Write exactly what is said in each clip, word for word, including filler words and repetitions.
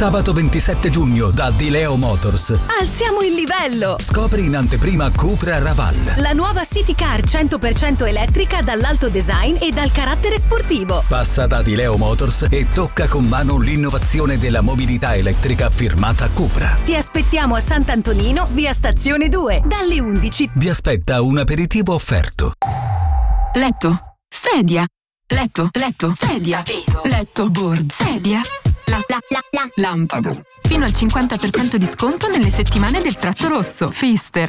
Sabato ventisette giugno da Di Leo Motors. Alziamo il livello! Scopri in anteprima Cupra Raval. La nuova City Car cento per cento elettrica dall'alto design e dal carattere sportivo. Passa da Di Leo Motors e tocca con mano l'innovazione della mobilità elettrica firmata Cupra. Ti aspettiamo a Sant'Antonino, via Stazione due, dalle undici. Vi aspetta un aperitivo offerto. Letto, sedia, letto, letto, sedia, letto, board, sedia, la, la, la, la, lampada. Fino al cinquanta per cento di sconto nelle settimane del tratto rosso. Fister.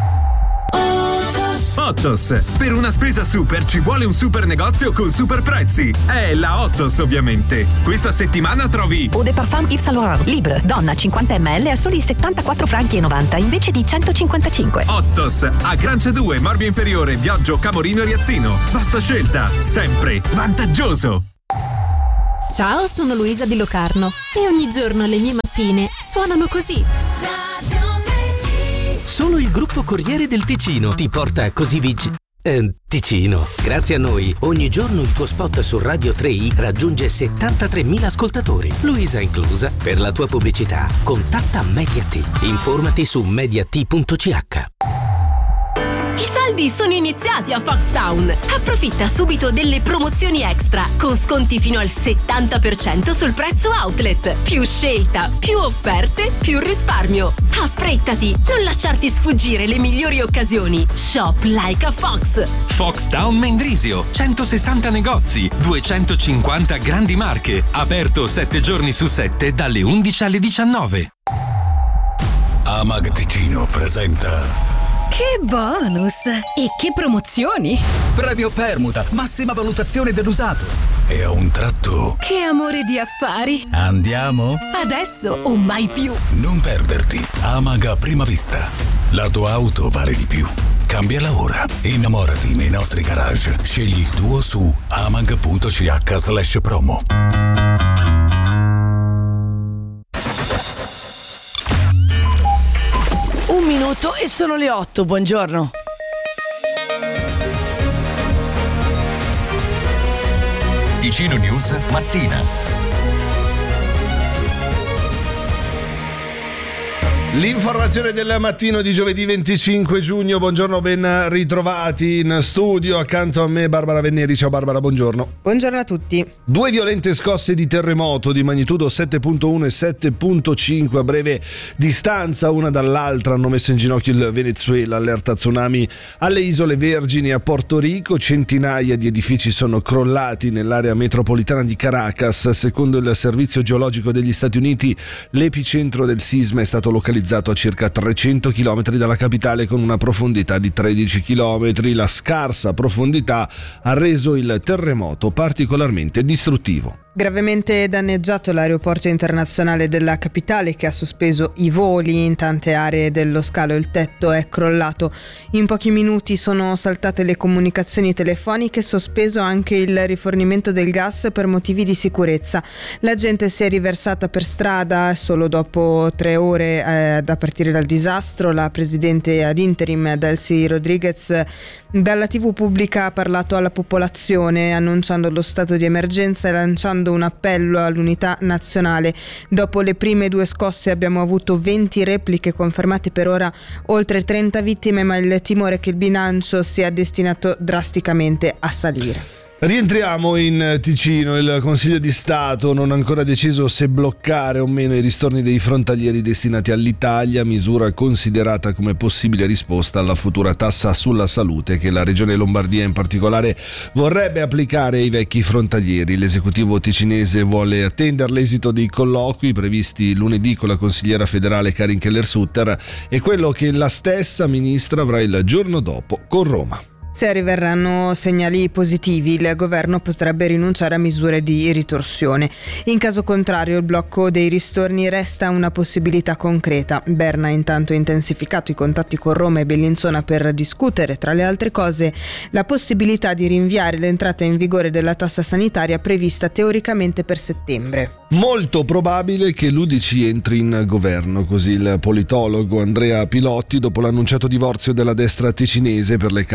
Ottos. Per una spesa super ci vuole un super negozio con super prezzi. È la Ottos, ovviamente. Questa settimana trovi Eau de Parfum Yves Saint Laurent Libre, donna cinquanta millilitri a soli settantaquattro franchi e novanta invece di centocinquantacinque. Ottos. A Grancia due, Morbio Inferiore, Viaggio, Camorino e Riazzino. Vasta scelta, sempre vantaggioso. Ciao, sono Luisa di Locarno e ogni giorno le mie mattine suonano così. Solo il gruppo Corriere del Ticino ti porta così vicino. Eh, Ticino. Grazie a noi, ogni giorno il tuo spot su Radio tre i raggiunge settantatremila ascoltatori, Luisa inclusa. Per la tua pubblicità, contatta Media't. Informati su media't punto c h. I saldi sono iniziati a Foxtown. Approfitta subito delle promozioni extra con sconti fino al settanta per cento sul prezzo outlet. Più scelta, più offerte, più risparmio. Affrettati, non lasciarti sfuggire le migliori occasioni. Shop like a Fox. Foxtown Mendrisio, centosessanta negozi, duecentocinquanta grandi marche. Aperto sette giorni su sette dalle undici alle diciannove. Amag Ticino presenta Che bonus! E che promozioni! Premio Permuta, massima valutazione dell'usato. E a un tratto Che amore di affari! andiamo? Adesso o mai più! Non perderti Amag a prima vista. La tua auto vale di più. Cambiala ora. Innamorati nei nostri garage. Scegli il tuo su amag punto c h slash promo. Un minuto e sono le otto, buongiorno. Ticino News mattina. L'informazione del mattino di giovedì venticinque giugno, buongiorno, ben ritrovati in studio, accanto a me Barbara Venneri. Ciao Barbara, buongiorno. Buongiorno a tutti. Due violente scosse di terremoto di magnitudo sette virgola uno e sette virgola cinque a breve distanza una dall'altra hanno messo in ginocchio il Venezuela, allerta tsunami alle Isole Vergini e a Porto Rico, centinaia di edifici sono crollati nell'area metropolitana di Caracas. Secondo il servizio geologico degli Stati Uniti l'epicentro del sisma è stato localizzato a circa trecento chilometri dalla capitale con una profondità di tredici chilometri. La scarsa profondità ha reso il terremoto particolarmente distruttivo. Gravemente danneggiato l'aeroporto internazionale della capitale, che ha sospeso i voli in tante aree dello scalo. Il tetto è crollato. In pochi minuti sono saltate le comunicazioni telefoniche, sospeso anche il rifornimento del gas per motivi di sicurezza. La gente si è riversata per strada solo dopo tre ore eh, da partire dal disastro. La presidente ad interim Delcy Rodriguez dalla tivù pubblica ha parlato alla popolazione annunciando lo stato di emergenza e lanciando un appello all'unità nazionale. Dopo le prime due scosse abbiamo avuto venti repliche confermate, per ora oltre trenta vittime, ma il timore è che il bilancio sia destinato drasticamente a salire. Rientriamo in Ticino. Il Consiglio di Stato non ha ancora deciso se bloccare o meno i ristorni dei frontalieri destinati all'Italia, misura considerata come possibile risposta alla futura tassa sulla salute che la Regione Lombardia in particolare vorrebbe applicare ai vecchi frontalieri. L'esecutivo ticinese vuole attendere l'esito dei colloqui previsti lunedì con la consigliera federale Karin Keller-Sutter e quello che la stessa ministra avrà il giorno dopo con Roma. Se arriveranno segnali positivi, il governo potrebbe rinunciare a misure di ritorsione. In caso contrario, il blocco dei ristorni resta una possibilità concreta. Berna ha intanto intensificato i contatti con Roma e Bellinzona per discutere, tra le altre cose, la possibilità di rinviare l'entrata in vigore della tassa sanitaria prevista teoricamente per settembre. Molto probabile che l'U D C entri in governo, così il politologo Andrea Pilotti dopo l'annunciato divorzio della destra ticinese per le cantonali.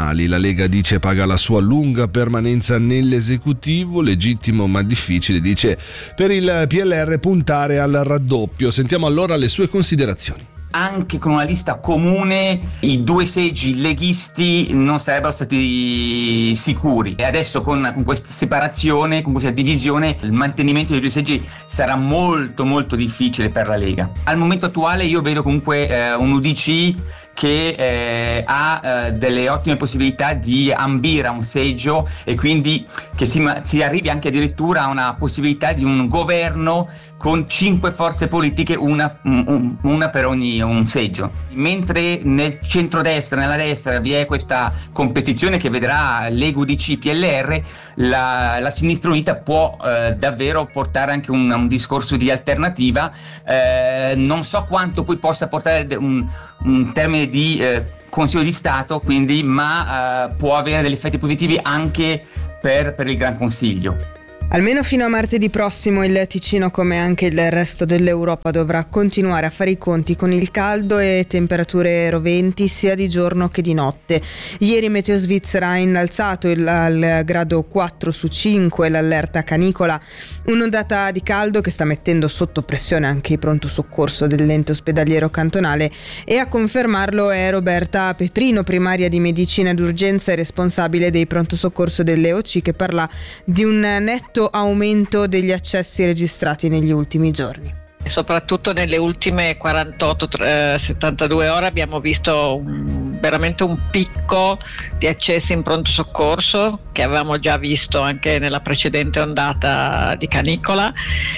regionali. La Lega dice paga la sua lunga permanenza nell'esecutivo, legittimo ma difficile, dice, per il P L R puntare al raddoppio. Sentiamo allora le sue considerazioni. Anche con una lista comune i due seggi leghisti non sarebbero stati sicuri, e adesso con, con questa separazione, con questa divisione, il mantenimento dei due seggi sarà molto molto difficile per la Lega. Al momento attuale io vedo comunque eh, un U D C che eh, ha eh, delle ottime possibilità di ambire a un seggio, e quindi che si, si arrivi anche addirittura a una possibilità di un governo con cinque forze politiche, una, un, una per ogni un seggio. Mentre nel centrodestra, nella destra, vi è questa competizione che vedrà Lega, U D C, P L R, la, la Sinistra Unita può eh, davvero portare anche un, un discorso di alternativa. Eh, non so quanto poi possa portare un, un termine di eh, Consiglio di Stato, quindi, ma eh, può avere degli effetti positivi anche per, per il Gran Consiglio. Almeno fino a martedì prossimo il Ticino, come anche il resto dell'Europa, dovrà continuare a fare i conti con il caldo e temperature roventi sia di giorno che di notte. Ieri Meteo Svizzera ha innalzato il, al grado quattro su cinque l'allerta canicola, un'ondata di caldo che sta mettendo sotto pressione anche il pronto soccorso dell'ente ospedaliero cantonale, e a confermarlo è Roberta Petrino, primaria di medicina d'urgenza e responsabile dei pronto soccorso dell'E O C, che parla di un netto aumento degli accessi registrati negli ultimi giorni. Soprattutto nelle ultime quarantotto settantadue ore abbiamo visto un, veramente un picco di accessi in pronto soccorso, che avevamo già visto anche nella precedente ondata di canicola,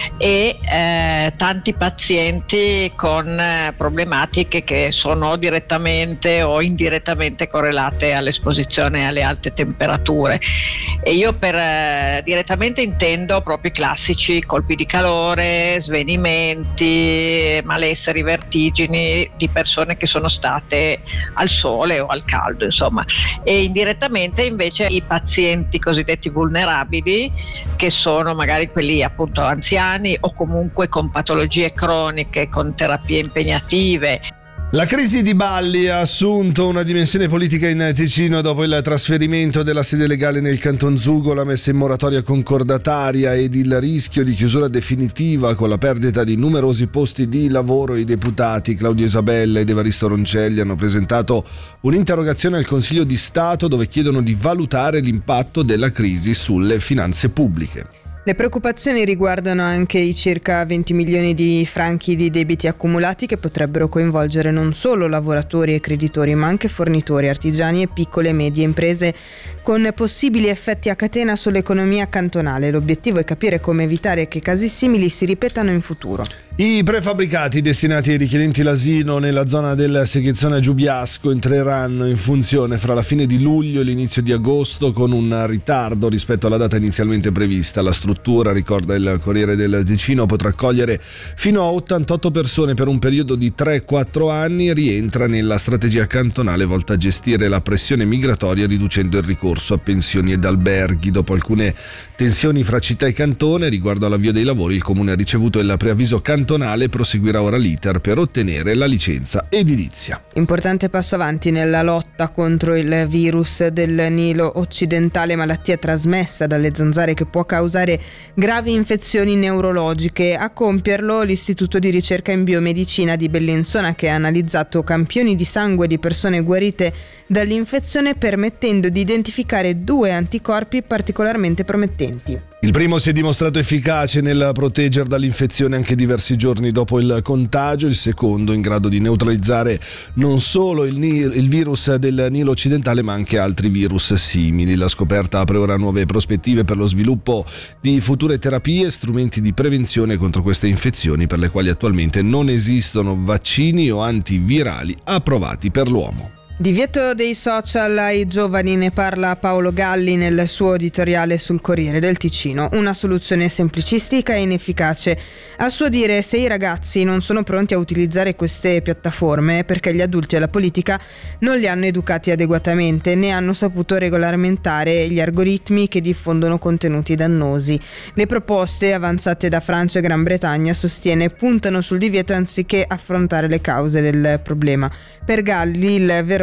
e eh, tanti pazienti con eh, problematiche che sono direttamente o indirettamente correlate all'esposizione alle alte temperature. E io per eh, direttamente intendo proprio i classici colpi di calore, svenimenti, malesseri, vertigini di persone che sono state al sole o al caldo, insomma. E indirettamente invece i pazienti cosiddetti vulnerabili, che sono magari quelli appunto anziani o comunque con patologie croniche, con terapie impegnative. La crisi di Balli ha assunto una dimensione politica in Ticino dopo il trasferimento della sede legale nel Canton Zugo, la messa in moratoria concordataria ed il rischio di chiusura definitiva con la perdita di numerosi posti di lavoro. I deputati Claudio Isabella ed Evaristo Roncelli hanno presentato un'interrogazione al Consiglio di Stato dove chiedono di valutare l'impatto della crisi sulle finanze pubbliche. Le preoccupazioni riguardano anche i circa venti milioni di franchi di debiti accumulati, che potrebbero coinvolgere non solo lavoratori e creditori, ma anche fornitori, artigiani e piccole e medie imprese, con possibili effetti a catena sull'economia cantonale. L'obiettivo è capire come evitare che casi simili si ripetano in futuro. I prefabbricati destinati ai richiedenti l'asilo nella zona del Seghezzone Giubiasco entreranno in funzione fra la fine di luglio e l'inizio di agosto, con un ritardo rispetto alla data inizialmente prevista. La struttura, ricorda il Corriere del Ticino, potrà accogliere fino a ottantotto persone per un periodo di tre quattro anni e rientra nella strategia cantonale volta a gestire la pressione migratoria riducendo il ricorso a pensioni ed alberghi. Dopo alcune tensioni fra città e cantone riguardo all'avvio dei lavori, il comune ha ricevuto il preavviso cantonale e proseguirà ora l'iter per ottenere la licenza edilizia. Importante passo avanti nella lotta contro il virus del Nilo occidentale, malattia trasmessa dalle zanzare che può causare gravi infezioni neurologiche. A compierlo l'Istituto di ricerca in biomedicina di Bellinzona, che ha analizzato campioni di sangue di persone guarite dall'infezione, permettendo di identificare due anticorpi particolarmente promettenti. Il primo si è dimostrato efficace nel proteggere dall'infezione anche diversi giorni dopo il contagio, il secondo in grado di neutralizzare non solo il, il virus del Nilo occidentale ma anche altri virus simili. La scoperta apre ora nuove prospettive per lo sviluppo di future terapie e strumenti di prevenzione contro queste infezioni, per le quali attualmente non esistono vaccini o antivirali approvati per l'uomo. Divieto dei social ai giovani, ne parla Paolo Galli nel suo editoriale sul Corriere del Ticino. Una soluzione semplicistica e inefficace. A suo dire, se i ragazzi non sono pronti a utilizzare queste piattaforme è perché gli adulti e la politica non li hanno educati adeguatamente, né hanno saputo regolamentare gli algoritmi che diffondono contenuti dannosi. Le proposte avanzate da Francia e Gran Bretagna, sostiene, puntano sul divieto anziché affrontare le cause del problema. Per Galli il vero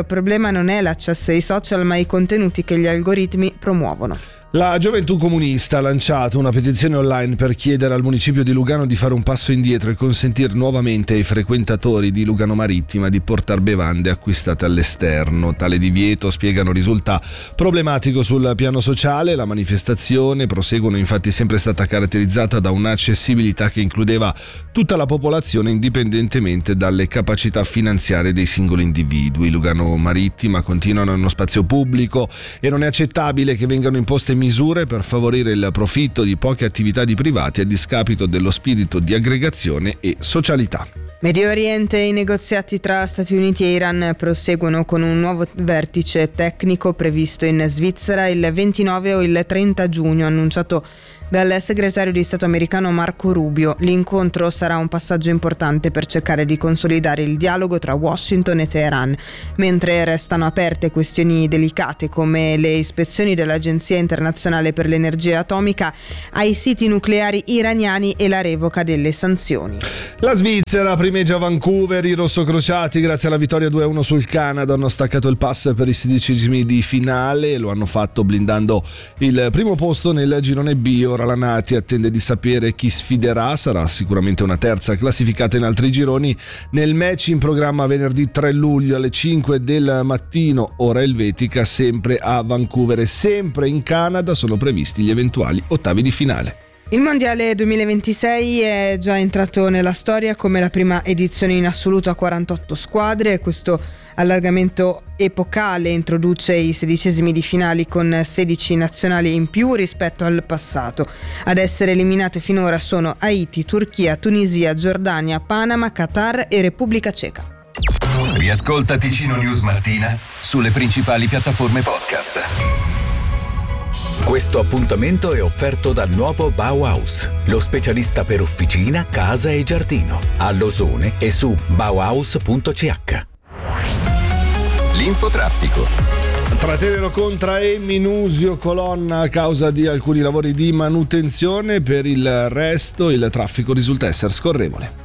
vero problema non è l'accesso ai social, ma i contenuti che gli algoritmi promuovono. La Gioventù Comunista ha lanciato una petizione online per chiedere al municipio di Lugano di fare un passo indietro e consentire nuovamente ai frequentatori di Lugano Marittima di portare bevande acquistate all'esterno. Tale divieto, spiegano, risulta problematico sul piano sociale. La manifestazione, proseguono, infatti, è sempre stata caratterizzata da un'accessibilità che includeva tutta la popolazione indipendentemente dalle capacità finanziarie dei singoli individui. Lugano Marittima continuano in uno spazio pubblico e non è accettabile che vengano imposte misure per favorire il profitto di poche attività di privati a discapito dello spirito di aggregazione e socialità. Medio Oriente, i negoziati tra Stati Uniti e Iran proseguono con un nuovo vertice tecnico previsto in Svizzera il ventinove o il trenta giugno, annunciato dal segretario di Stato americano Marco Rubio. L'incontro sarà un passaggio importante per cercare di consolidare il dialogo tra Washington e Teheran, mentre restano aperte questioni delicate come le ispezioni dell'Agenzia internazionale per l'energia atomica ai siti nucleari iraniani e la revoca delle sanzioni. La Svizzera primeggia Vancouver. I rossocrociati, grazie alla vittoria due a uno sul Canada, hanno staccato il pass per i sedicesimi di finale. Lo hanno fatto blindando il primo posto nel girone B. Ora la Nati attende di sapere chi sfiderà. Sarà sicuramente una terza classificata in altri gironi. Nel match in programma venerdì tre luglio alle cinque del mattino, ora elvetica, sempre a Vancouver e sempre in Canada, sono previsti gli eventuali ottavi di finale. Il Mondiale duemilaventisei è già entrato nella storia come la prima edizione in assoluto a quarantotto squadre. Questo allargamento epocale introduce i sedicesimi di finali con sedici nazionali in più rispetto al passato. Ad essere eliminate finora sono Haiti, Turchia, Tunisia, Giordania, Panama, Qatar e Repubblica Ceca. Riascolta Ticino News Mattina sulle principali piattaforme podcast. Questo appuntamento è offerto dal nuovo Bauhaus, lo specialista per officina, casa e giardino, a Losone e su bauhaus punto c h. L'infotraffico. Tra Tenero Contra e Minusio colonna a causa di alcuni lavori di manutenzione. Per il resto il traffico risulta essere scorrevole.